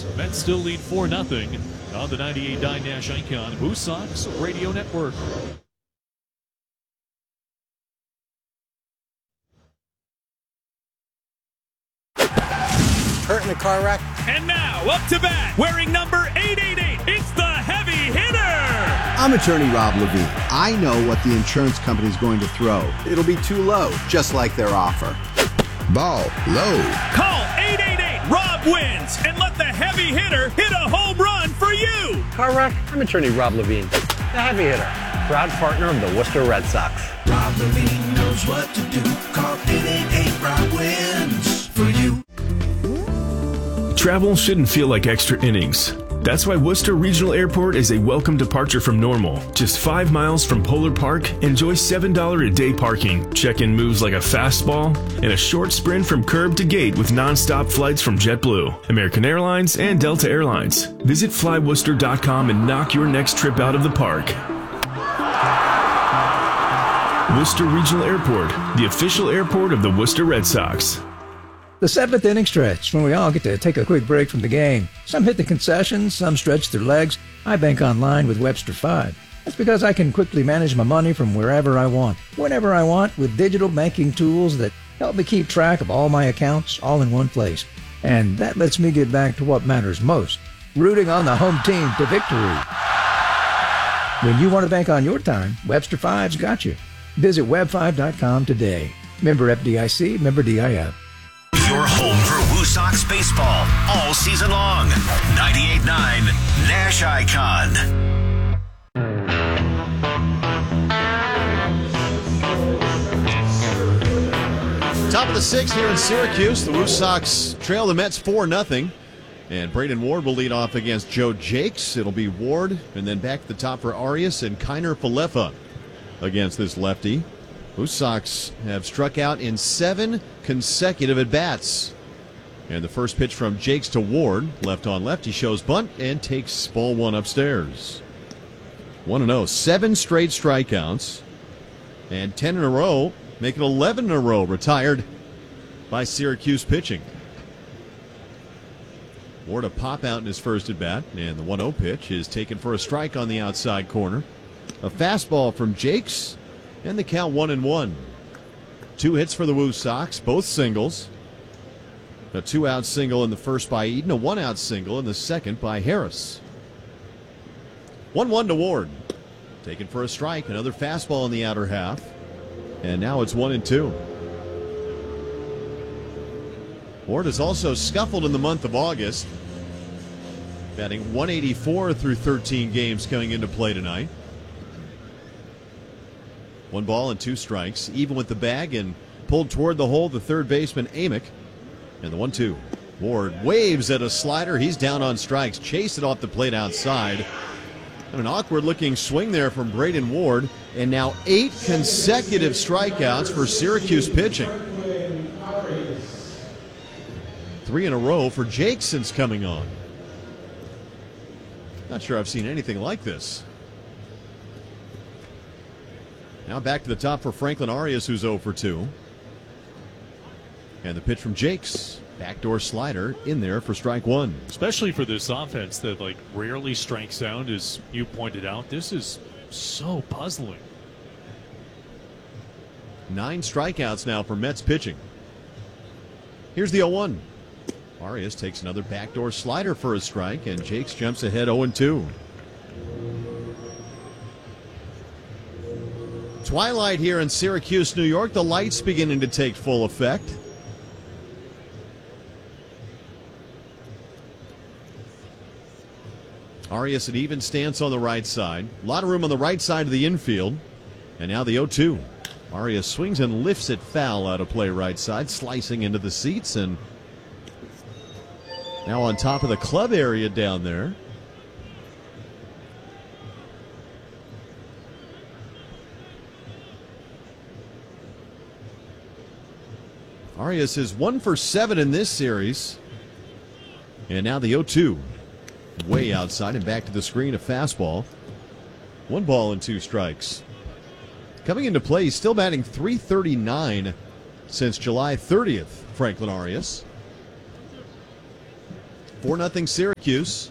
Mets still lead 4-0 on the 98.9 Nash Icon Woo Sox Radio Network. Hurt in a car wreck. And now, up to bat, wearing number 888, it's the heavy hitter! I'm attorney Rob Levine. I know what the insurance company's going to throw. It'll be too low, just like their offer. Ball low. Call 888-ROB wins and let the heavy hitter hit a home run for you! Car wreck. I'm attorney Rob Levine, the heavy hitter, proud partner of the Worcester Red Sox. Rob Levine knows what to do. Call 888-ROB wins for you. Travel shouldn't feel like extra innings. That's why Worcester Regional Airport is a welcome departure from normal. Just 5 miles from Polar Park, enjoy $7 a day parking. Check-in moves like a fastball, and a short sprint from curb to gate with non-stop flights from JetBlue, American Airlines, and Delta Airlines. Visit flyworcester.com and knock your next trip out of the park. Worcester Regional Airport, the official airport of the Worcester Red Sox. The seventh inning stretch, when we all get to take a quick break from the game. Some hit the concessions, some stretch their legs. I bank online with Webster 5. That's because I can quickly manage my money from wherever I want, whenever I want, with digital banking tools that help me keep track of all my accounts all in one place. And that lets me get back to what matters most, rooting on the home team to victory. When you want to bank on your time, Webster 5's got you. Visit web5.com today. Member FDIC, member DIF. Your home for Woo Sox baseball all season long. 98.9 Nash Icon. Top of the sixth here in Syracuse. The Woo Sox trail the Mets 4-0. And Braden Ward will lead off against Joe Jakes. It'll be Ward, and then back to the top for Arias and Kiner Falefa against this lefty. Woo Sox have struck out in 7 consecutive at-bats. And the first pitch from Jakes to Ward, left on left. He shows bunt and takes ball one upstairs. 1-0, 7 straight strikeouts, and 10 in a row, make it 11 in a row retired by Syracuse pitching. Ward a pop out in his first at-bat, and the 1-0 pitch is taken for a strike on the outside corner. A fastball from Jakes, and the count 1-1. 2 hits for the Woo Sox, both singles. A 2-out single in the first by Eden, a 1-out single in the second by Harris. 1-1 to Ward. Taken for a strike, another fastball in the outer half. And now it's 1-2. Ward has also scuffled in the month of August, batting 184 through 13 games coming into play tonight. 1 ball and 2 strikes, even with the bag, and pulled toward the hole the third baseman Amick. And the 1-2. Ward waves at a slider. He's down on strikes. Chased it off the plate outside. And an awkward looking swing there from Braden Ward. And now 8 consecutive strikeouts for Syracuse pitching. 3 in a row for Jake since coming on. Not sure I've seen anything like this. Now back to the top for Franklin Arias, who's 0 for 2. And the pitch from Jakes. Backdoor slider in there for strike 1. Especially for this offense that rarely strikes out, as you pointed out. This is so puzzling. 9 strikeouts now for Mets pitching. Here's the 0-1. Arias takes another backdoor slider for a strike, and Jakes jumps ahead 0-2. Twilight here in Syracuse, New York. The lights beginning to take full effect. Arias an even stance on the right side. A lot of room on the right side of the infield. And now the 0-2. Arias swings and lifts it foul out of play right side, slicing into the seats, and now on top of the club area down there. Arias is 1 for 7 in this series. And now the 0-2. Way outside and back to the screen, a fastball. 1 ball and 2 strikes. Coming into play, he's still batting .339 since July 30th, Franklin Arias. 4-0 Syracuse.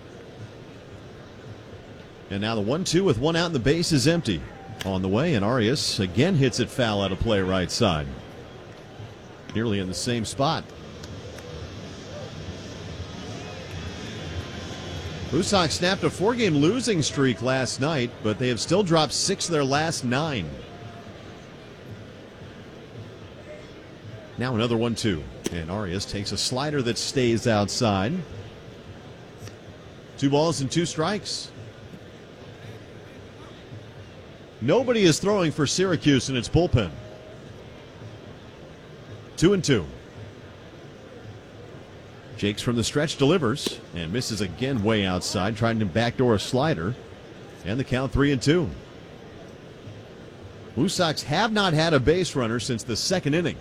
And now the 1-2 with one out and the base is empty. On the way, and Arias again hits it foul out of play right side. Nearly in the same spot. Blue Sox snapped a 4-game losing streak last night, but they have still dropped 6 of their last 9. Now another 1-2. And Arias takes a slider that stays outside. 2 balls and 2 strikes. Nobody is throwing for Syracuse in its bullpen. 2-2. Jakes from the stretch delivers and misses again way outside, trying to backdoor a slider. And the count 3-2. Blue Sox have not had a base runner since the 2nd inning.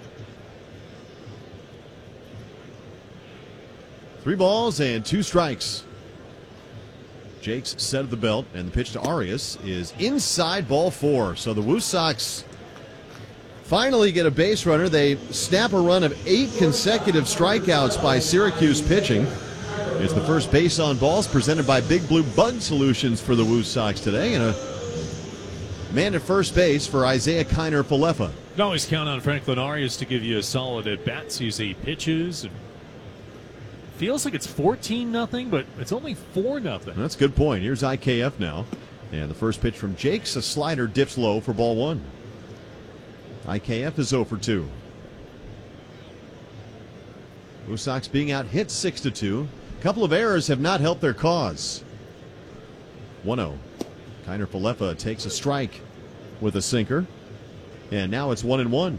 3 balls and 2 strikes. Jakes set of the belt, and the pitch to Arias is inside, ball 4. So the Woo Sox finally get a base runner. They snap a run of 8 consecutive strikeouts by Syracuse pitching. It's the first base on balls presented by Big Blue Bug Solutions for the Woo Sox today, and a man at first base for Isaiah Kiner-Falefa. You can always count on Franklin Arias to give you a solid at bat. Sees 8 pitches. And feels like it's 14-0, but it's only 4-0. That's a good point. Here's IKF now. And the first pitch from Jakes, a slider dips low for ball 1. IKF is 0 for 2. Blue Sox being out hit 6-2. A couple of errors have not helped their cause. 1-0. Kiner-Falefa takes a strike with a sinker. And now it's 1-1.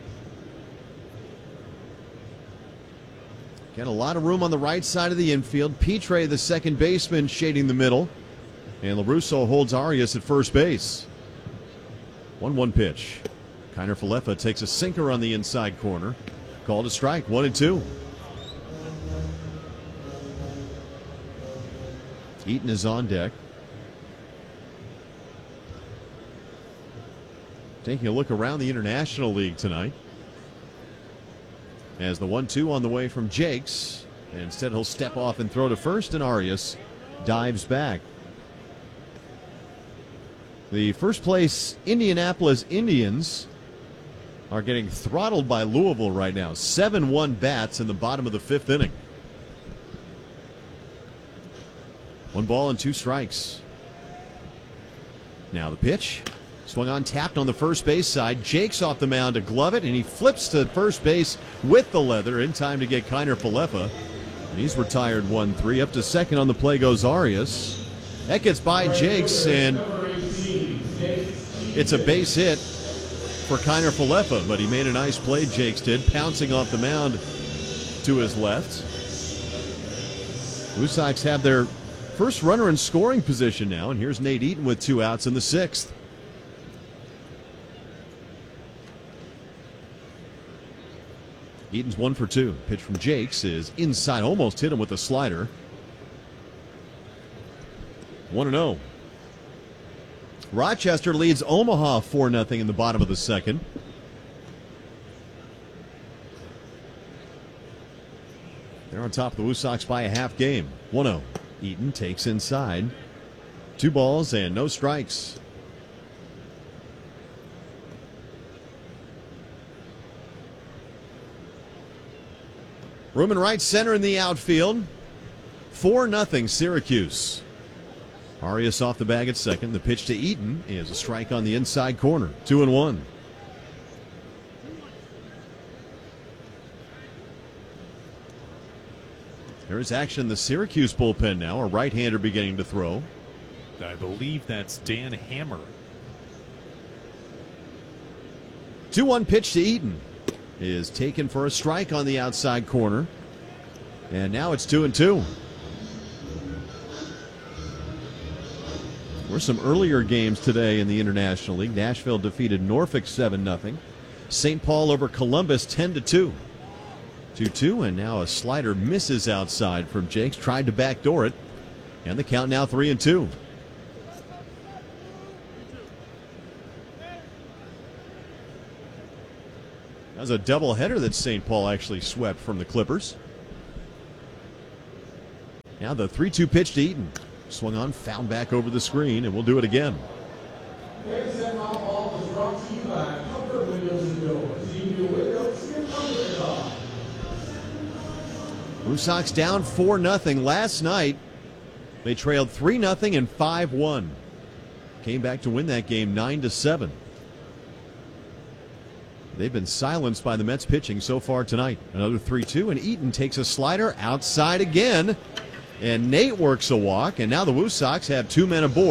Got a lot of room on the right side of the infield. Petre, the second baseman, shading the middle. And LaRusso holds Arias at first base. 1-1 pitch. Kiner-Falefa takes a sinker on the inside corner. Called a strike, 1-2. Eaton is on deck. Taking a look around the International League tonight. As the 1-2 on the way from Jakes. Instead, he'll step off and throw to first, and Arias dives back. The first place Indianapolis Indians are getting throttled by Louisville right now. 7-1 bats in the bottom of the 5th inning. 1 ball and 2 strikes. Now the pitch. Swung on, tapped on the first base side. Jakes off the mound to glove it, and he flips to first base with the leather in time to get Kiner-Falefa. And he's retired 1-3. Up to second on the play goes Arias. That gets by Jakes, and it's a base hit for Kiner-Falefa, but he made a nice play, Jakes did, pouncing off the mound to his left. Blue Sox have their first runner in scoring position now, and here's Nate Eaton with 2 outs in the 6th. Eaton's 1 for 2. Pitch from Jakes is inside, almost hit him with a slider. 1-0. Rochester leads Omaha 4-0 in the bottom of the 2nd. They're on top of the Woo Sox by a half game. 1-0. Eaton takes inside. 2 balls and no strikes. Room in right center in the outfield. 4-0 Syracuse. Arias off the bag at second. The pitch to Eaton is a strike on the inside corner. 2-1. There is action in the Syracuse bullpen now. A right-hander beginning to throw. I believe that's Dan Hammer. 2-1 pitch to Eaton is taken for a strike on the outside corner. And now it's 2-2. There were some earlier games today in the International League. Nashville defeated Norfolk 7-0. St. Paul over Columbus 10-2. 2-2, and now a slider misses outside from Jakes. Tried to backdoor it. And the count now 3-2. That was a doubleheader that St. Paul actually swept from the Clippers. Now the 3-2 pitch to Eaton. Swung on, found back over the screen, and we'll do it again. Blue Sox down 4-0 last night. They trailed 3-0 and 5-1. Came back to win that game 9-7. They've been silenced by the Mets pitching so far tonight. Another 3-2, and Eaton takes a slider outside again. And Nate works a walk, and now the Woo Sox have 2 men aboard.